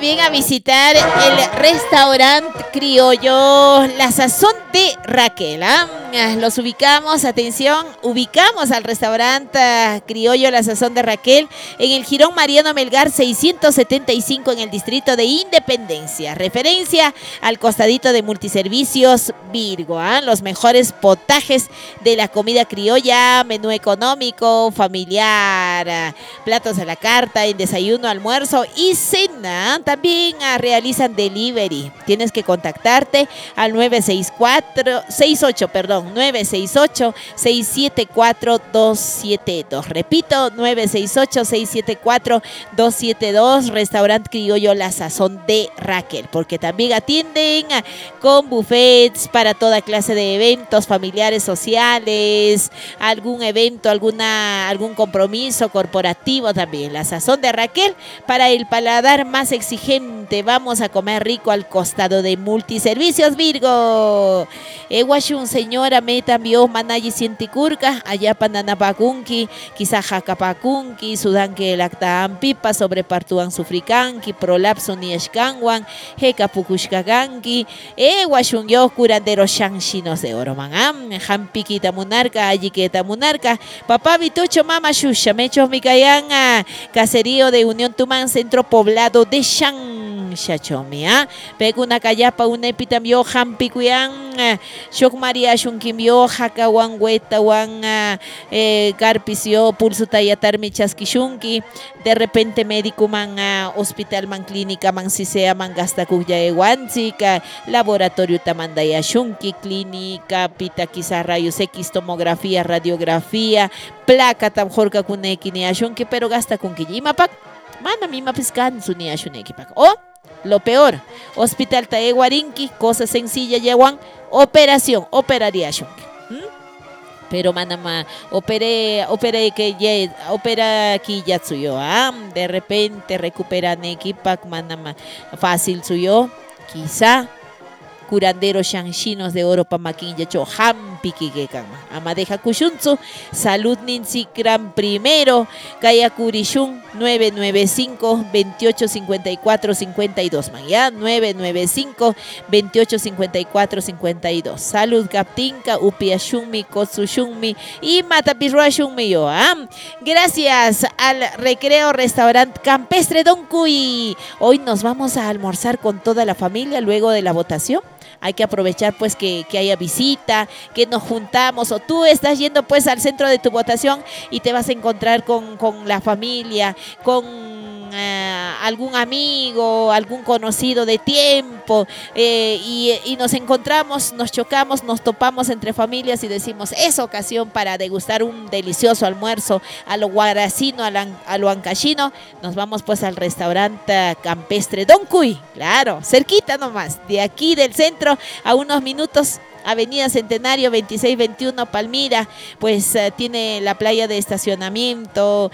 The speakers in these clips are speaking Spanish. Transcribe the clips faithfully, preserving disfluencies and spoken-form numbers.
también a visitar el restaurante criollo La Sazón de Raquel. ¿ah? Los ubicamos, atención, ubicamos al restaurante criollo La Sazón de Raquel en el Jirón Mariano Melgar seiscientos setenta y cinco en el distrito de Independencia. Referencia al costadito de Multiservicios Virgo. ¿ah? Los mejores potajes de la comida criolla, menú económico, familiar, platos a la carta, en desayuno, almuerzo y cena. También uh, realizan delivery. Tienes que contactarte al nueve seis cuatro, seis ocho, perdón, nueve seis ocho, seis siete cuatro, dos siete dos. Repito, nueve seis ocho, seis siete cuatro, dos siete dos. Restaurante Criollo La Sazón de Raquel, porque también atienden uh, con buffets para toda clase de eventos familiares, sociales, algún evento, alguna, algún compromiso corporativo también. La Sazón de Raquel, para el paladar más exigente. Vamos a comer rico al costado de Multiservicios Virgo. Eguashun señora me también manayi cienticurca, allá pananapakunki, quizá jacapakunki, sudanque lactaan pipa, sobrepartuan sufricanki, prolapso ni escanguan, jecapucushkaganki, eguashun yo curandero shanchinos de oro manam, jampikita munarca, alliqueta munarca, papá vitucho mama shusha, mechos mikayanga, caserío de Unión Tumán, centro poblado de Shan Shachomia. Peguna callapa un epitamio Jampikuyan, Shok Maria Shunkimio, Hakawan Wetawan, Carpisio, Pulso Tayatar Michaskishunki, de repente médico man, hospital man, clínica man, sisea man, gasta cuya ewanzika, laboratorio tamandaya shunki, clínica, pita quizá rayos X, tomografía, radiografía, placa tamjorka kuneki ni ashunki, pero gasta con kiyimapak. Mana mima piscan su ni ashuneki pak. O lo peor, hospital taeguarinki, cosa sencilla yewan, operación, operaría shunki. ¿Mm? Pero manama, opere, opere que ye, opera aquí ya suyo, ah, de repente recupera nekipak, manama, fácil suyo, quizá. Curandero shanchinos de oro pamaquín yacho hampi kikekama. Amadeja kushunzu, salud ninsi gran primero, Kaya Kurishun nueve nueve cinco, veintiocho cincuenta y cuatro, cincuenta y dos. Ya, nueve nueve cinco, veintiocho cincuenta y cuatro, cincuenta y dos. Salud Kaptinka, Upiashunmi, Kotsushunmi y Matapirruashunmi yo. ¿ah? Gracias al Recreo Restaurante Campestre Don Cuy. Hoy nos vamos a almorzar con toda la familia luego de la votación. Hay que aprovechar pues que, que haya visita, que nos juntamos, o tú estás yendo pues al centro de tu votación y te vas a encontrar con, con la familia, con eh, algún amigo, algún conocido de tiempo, eh, y, y nos encontramos, nos chocamos, nos topamos entre familias y decimos, es ocasión para degustar un delicioso almuerzo a lo guaracino, a, la, a lo ancashino. Nos vamos pues al restaurante campestre Don Cuy, claro, cerquita nomás, de aquí del centro, a unos minutos, Avenida Centenario veintiséis veintiuno Palmira, pues uh, tiene la playa de estacionamiento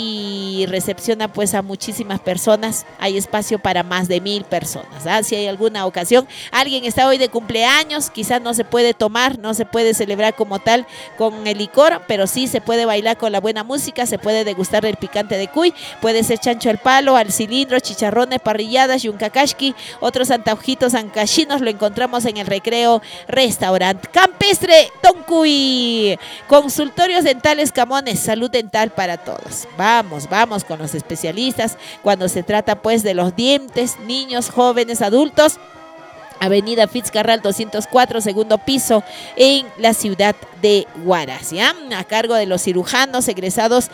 y recepciona pues a muchísimas personas. Hay espacio para más de mil personas. ¿ah? Si hay alguna ocasión, alguien está hoy de cumpleaños, quizás no se puede tomar, no se puede celebrar como tal con el licor, pero sí se puede bailar con la buena música, se puede degustar el picante de cuy, puede ser chancho al palo, al cilindro, chicharrones, parrilladas, yuncacashki, otros antojitos ancashinos, lo encontramos en el Recreo Restaurante Campestre Don Cuy. Consultorios dentales Camones, salud dental para todos. Vamos, vamos con los especialistas cuando se trata pues de los dientes, niños, jóvenes, adultos. Avenida Fitzcarral doscientos cuatro, segundo piso, en la ciudad de Huaraz, ¿ya? A cargo de los cirujanos egresados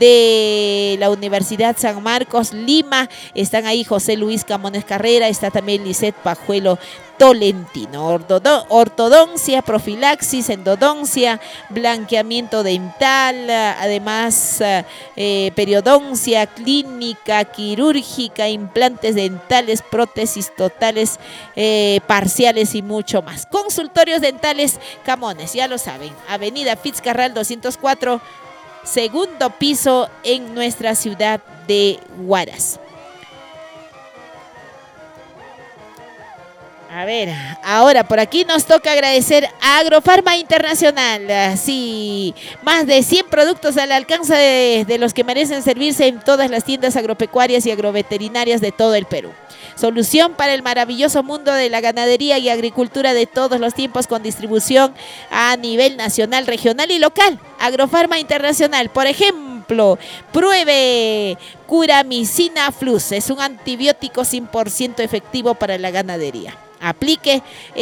de la Universidad San Marcos, Lima. Están ahí José Luis Camones Carrera, está también Lisette Pajuelo Tolentino. Ortodo ortodoncia, profilaxis, endodoncia, blanqueamiento dental, además eh, periodoncia, clínica, quirúrgica, implantes dentales, prótesis totales, eh, parciales y mucho más. Consultorios dentales Camones, ya lo saben. Avenida Fitzcarral doscientos cuatro, segundo piso, en nuestra ciudad de Huaraz. A ver, ahora por aquí nos toca agradecer a Agrofarma Internacional. Sí, más de cien productos al alcance de, de los que merecen servirse en todas las tiendas agropecuarias y agroveterinarias de todo el Perú. Solución para el maravilloso mundo de la ganadería y agricultura de todos los tiempos, con distribución a nivel nacional, regional y local. Agrofarma Internacional, por ejemplo, pruebe Curamicina Plus. Es un antibiótico cien por ciento efectivo para la ganadería. Aplique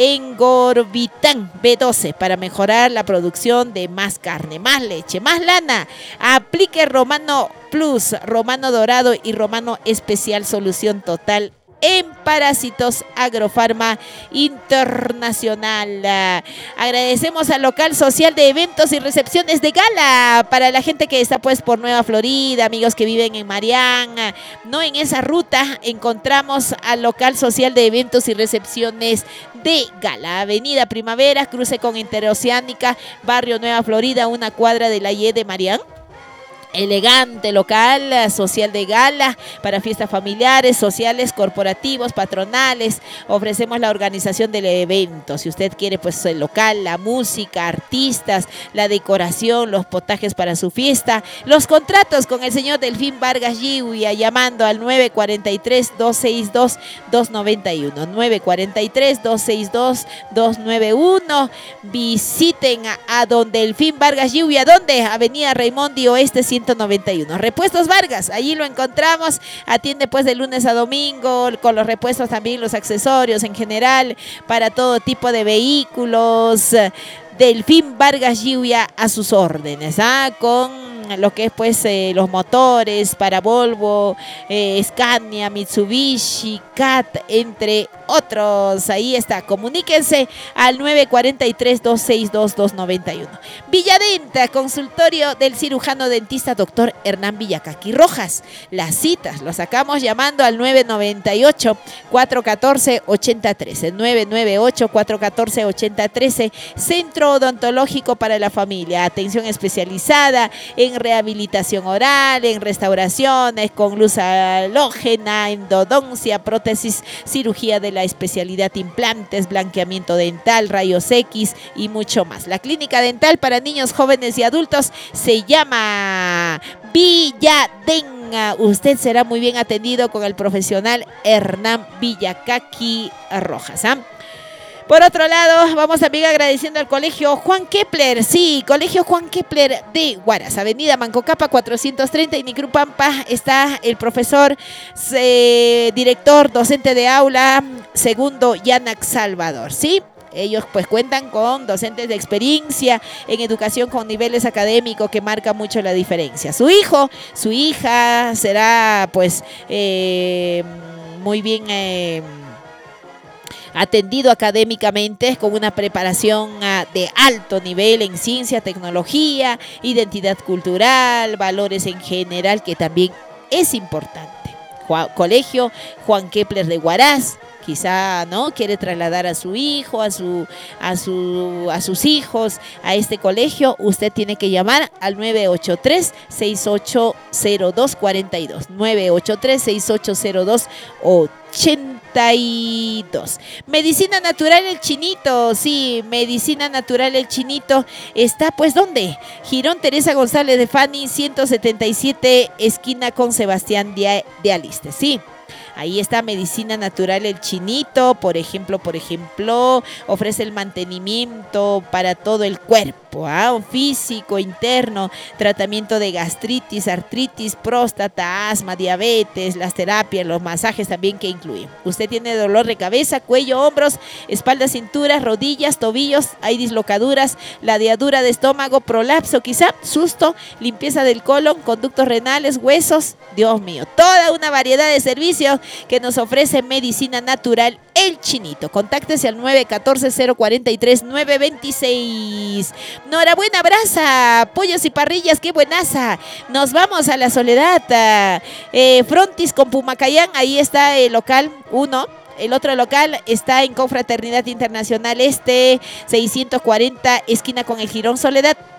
Engorbitan B doce para mejorar la producción de más carne, más leche, más lana. Aplique Romano Plus, Romano Dorado y Romano Especial, solución total en parásitos. Agrofarma Internacional. Agradecemos al local social de eventos y recepciones de gala para la gente que está pues por Nueva Florida, amigos que viven en Marián. No, en esa ruta encontramos al local social de eventos y recepciones de gala. Avenida Primavera, cruce con Interoceánica, barrio Nueva Florida, una cuadra de la Y E de Marián. Elegante local social de gala para fiestas familiares, sociales, corporativos, patronales. Ofrecemos la organización del evento. Si usted quiere, pues el local, la música, artistas, la decoración, los potajes para su fiesta. Los contratos con el señor Delfín Vargas Lliuya, llamando al nueve cuatro tres, dos seis dos, dos nueve uno. nueve cuatro tres, dos seis dos, dos nueve uno. Visiten a, a don Delfín Vargas Lliuya. ¿Dónde? Avenida Raimondi Oeste ciento noventa y uno. Repuestos Vargas, allí lo encontramos. Atiende pues de lunes a domingo con los repuestos, también los accesorios en general para todo tipo de vehículos. Delfín Vargas Lliuya a sus órdenes, ¿ah? Con lo que es pues eh, los motores para Volvo, eh, Scania, Mitsubishi, C A T, entre otros. Ahí está, comuníquense al nueve cuatro tres, dos seis dos, dos nueve uno. Villadenta, consultorio del cirujano dentista doctor Hernán Villacaqui Rojas. Las citas los sacamos llamando al nueve nueve ocho, cuatro uno cuatro, ocho cero uno tres, nueve nueve ocho, cuatro uno cuatro, ocho cero uno tres. Centro odontológico para la familia, atención especializada en rehabilitación oral, en restauraciones con luz halógena, endodoncia, prótesis, cirugía de la especialidad, implantes, blanqueamiento dental, rayos X y mucho más. La clínica dental para niños, jóvenes y adultos se llama Villaden. Usted será muy bien atendido con el profesional Hernán Villacaqui Rojas, ¿eh? Por otro lado, vamos también agradeciendo al Colegio Juan Kepler. Sí, Colegio Juan Kepler de Huaraz, Avenida Mancocapa cuatrocientos treinta, en Nicrupampa. Está el profesor, eh, director, docente de aula, segundo Yanac Salvador, ¿sí? Ellos pues cuentan con docentes de experiencia en educación con niveles académicos que marca mucho la diferencia. Su hijo, su hija será pues eh, muy bien Eh, atendido académicamente con una preparación uh, de alto nivel en ciencia, tecnología, identidad cultural, valores en general, que también es importante. Ju- Colegio Juan Kepler de Huaraz. Quizá no quiere trasladar a su hijo, a su, a su, a sus hijos a este colegio. Usted tiene que llamar al nueve ocho tres, seis ocho cero dos, cuatro dos. nueve ocho tres, seis ocho cero dos, ochenta y dos. Medicina Natural El Chinito. Sí, Medicina Natural El Chinito está pues ¿dónde? Girón Teresa González de Fani, ciento setenta y siete, esquina con Sebastián de, de Aliste. Sí. Ahí está Medicina Natural El Chinito, por ejemplo, por ejemplo, ofrece el mantenimiento para todo el cuerpo, ¿ah? Físico, interno, tratamiento de gastritis, artritis, próstata, asma, diabetes, las terapias, los masajes también que incluyen. Usted tiene dolor de cabeza, cuello, hombros, espalda, cintura, rodillas, tobillos, hay dislocaduras, ladeadura de estómago, prolapso, quizá, susto, limpieza del colon, conductos renales, huesos, Dios mío, toda una variedad de servicios que nos ofrece Medicina Natural El Chinito. Contáctese al nueve uno cuatro, cero cuatro tres, nueve dos seis. Norabuena Brasa, pollos y parrillas, qué buenaza. Nos vamos a La Soledad. Eh, Frontis con Pumacayán, ahí está el local uno. El otro local está en Confraternidad Internacional Este, seiscientos cuarenta, esquina con el Girón Soledad.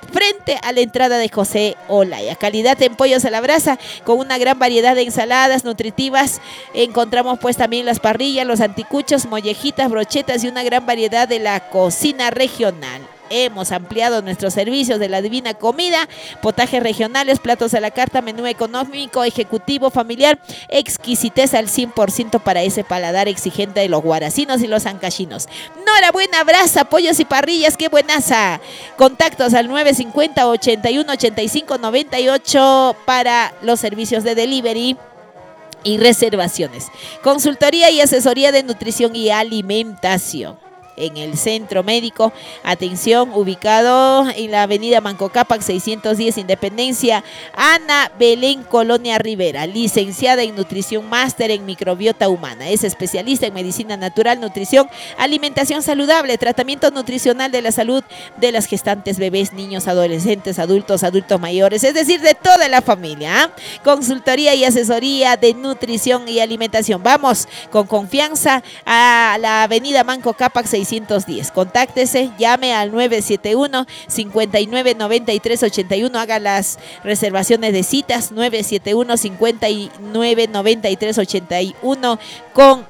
frente a la entrada de José Olaya. Calidad en pollos a la brasa, con una gran variedad de ensaladas nutritivas. Encontramos pues también las parrillas, los anticuchos, mollejitas, brochetas y una gran variedad de la cocina regional. Hemos ampliado nuestros servicios de la divina comida, potajes regionales, platos a la carta, menú económico, ejecutivo, familiar, exquisitez al cien por ciento para ese paladar exigente de los guaracinos y los ancachinos. Enhorabuena, brasa, pollos y parrillas, qué buenaza. Contactos al nueve cincuenta, ochenta y uno, ochenta y cinco, noventa y ocho para los servicios de delivery y reservaciones. Consultoría y asesoría de nutrición y alimentación. En el centro médico, atención, ubicado en la avenida Manco Cápac seiscientos diez Independencia, Ana Belén Colonia Rivera, licenciada en nutrición, máster en microbiota humana, es especialista en medicina natural, nutrición, alimentación saludable, tratamiento nutricional de la salud de las gestantes, bebés, niños, adolescentes, adultos, adultos mayores, es decir, de toda la familia. ¿eh? Consultoría y asesoría de nutrición y alimentación. Vamos con confianza a la avenida Manco Cápac seiscientos diez. Contáctese, llame al nueve siete uno, cincuenta y nueve, noventa y tres, ochenta y uno, haga las reservaciones de citas nueve siete uno, cincuenta y nueve, noventa y tres, ochenta y uno con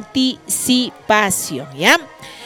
anticipación, ¿ya?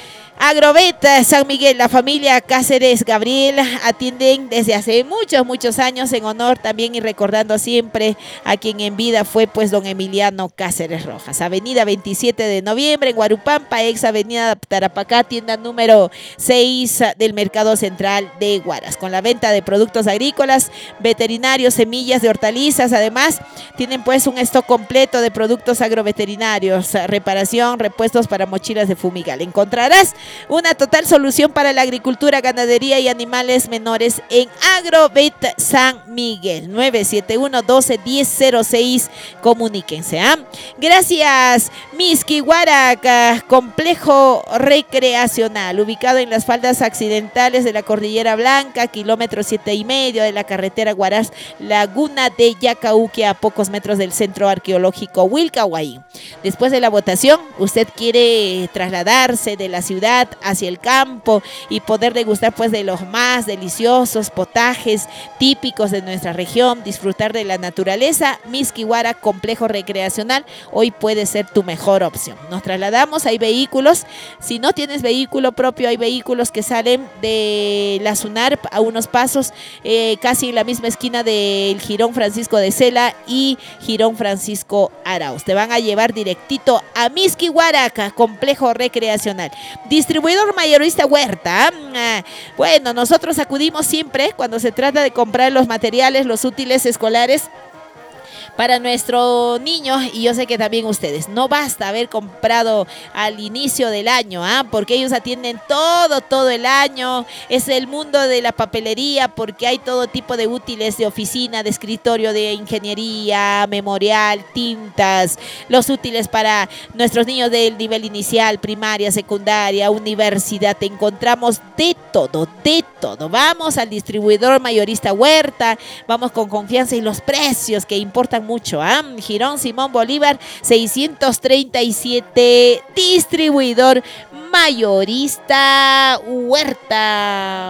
Agrovet San Miguel, la familia Cáceres Gabriel atienden desde hace muchos, muchos años en honor también y recordando siempre a quien en vida fue pues don Emiliano Cáceres Rojas. Avenida veintisiete de noviembre en Guarupampa, ex avenida Tarapacá, tienda número seis del Mercado Central de Huaraz, con la venta de productos agrícolas, veterinarios, semillas de hortalizas. Además, tienen pues un stock completo de productos agroveterinarios, reparación, repuestos para mochilas de fumigal. Encontrarás una total solución para la agricultura, ganadería y animales menores en Agrovet San Miguel. nueve siete uno, doce, diez, cero seis. Comuníquense. ¿eh? Gracias. Misquihuarac, complejo recreacional, ubicado en las faldas accidentales de la Cordillera Blanca, kilómetro siete y medio de la carretera Huaraz, Laguna de Yacauque, a pocos metros del centro arqueológico Wilcahuay. Después de la votación, usted quiere trasladarse de la ciudad hacia el campo y poder degustar pues de los más deliciosos potajes típicos de nuestra región, disfrutar de la naturaleza. Misquihuarac, complejo recreacional, hoy puede ser tu mejor opción. Nos trasladamos, hay vehículos, si no tienes vehículo propio, hay vehículos que salen de la SUNARP a unos pasos, eh, casi en la misma esquina del Jirón Francisco de Sela y Jirón Francisco Arauz. Te van a llevar directito a Misquihuarac, complejo recreacional. Distribuidor mayorista Huerta. Bueno, nosotros acudimos siempre cuando se trata de comprar los materiales, los útiles escolares para nuestro niño, y yo sé que también ustedes. No basta haber comprado al inicio del año, ¿ah? porque ellos atienden todo, todo el año. Es el mundo de la papelería, porque hay todo tipo de útiles de oficina, de escritorio, de ingeniería, memorial, tintas, los útiles para nuestros niños del nivel inicial, primaria, secundaria, universidad. Encontramos de todo, de todo. Vamos al distribuidor mayorista Huerta, vamos con confianza y los precios que importan mucho. ¿eh? Jirón Simón Bolívar seiscientos treinta y siete, distribuidor mayorista Huerta.